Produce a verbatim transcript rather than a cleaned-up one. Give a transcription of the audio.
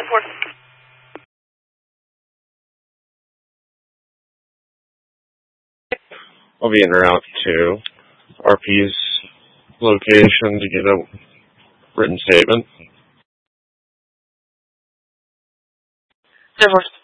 four. I'll be en route to R P's location to get a written statement. Ten four.